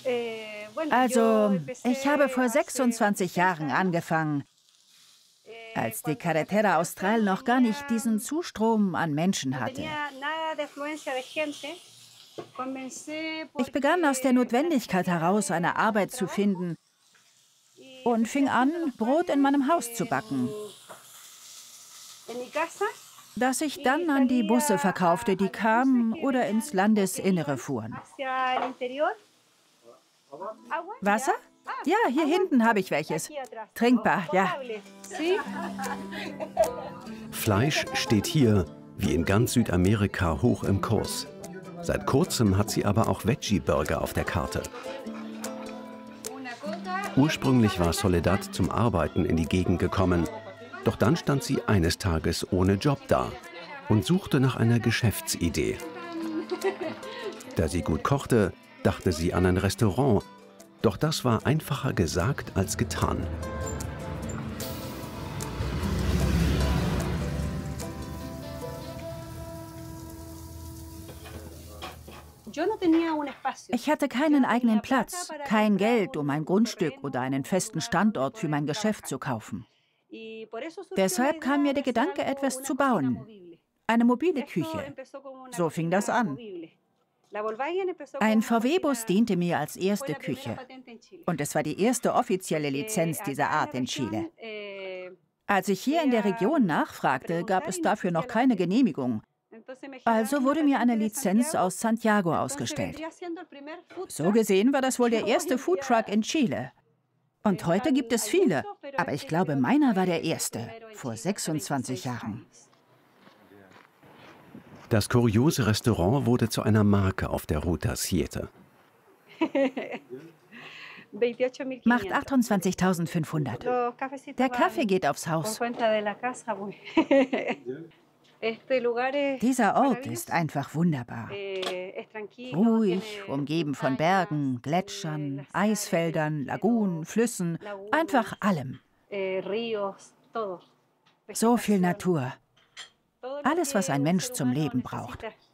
Also, ich habe vor 26 Jahren angefangen, als die Carretera Austral noch gar nicht diesen Zustrom an Menschen hatte. Ich begann aus der Notwendigkeit heraus, eine Arbeit zu finden und fing an, Brot in meinem Haus zu backen, das ich dann an die Busse verkaufte, die kamen oder ins Landesinnere fuhren. Wasser? Ja, hier hinten habe ich welches. Trinkbar, ja. Fleisch steht hier, wie in ganz Südamerika, hoch im Kurs. Seit kurzem hat sie aber auch Veggie-Burger auf der Karte. Ursprünglich war Soledad zum Arbeiten in die Gegend gekommen. Doch dann stand sie eines Tages ohne Job da und suchte nach einer Geschäftsidee. Da sie gut kochte, dachte sie an ein Restaurant. Doch das war einfacher gesagt als getan. Ich hatte keinen eigenen Platz, kein Geld, um ein Grundstück oder einen festen Standort für mein Geschäft zu kaufen. Deshalb kam mir der Gedanke, etwas zu bauen. Eine mobile Küche. So fing das an. Ein VW-Bus diente mir als erste Küche. Und es war die erste offizielle Lizenz dieser Art in Chile. Als ich hier in der Region nachfragte, gab es dafür noch keine Genehmigung. Also wurde mir eine Lizenz aus Santiago ausgestellt. So gesehen war das wohl der erste Foodtruck in Chile. Und heute gibt es viele, aber ich glaube, meiner war der erste, vor 26 Jahren. Das kuriose Restaurant wurde zu einer Marke auf der Ruta 7. Macht 28.500. Der Kaffee geht aufs Haus. Dieser Ort ist einfach wunderbar. Ruhig, umgeben von Bergen, Gletschern, Eisfeldern, Lagunen, Flüssen, einfach allem. So viel Natur. Alles, was ein Mensch zum Leben braucht.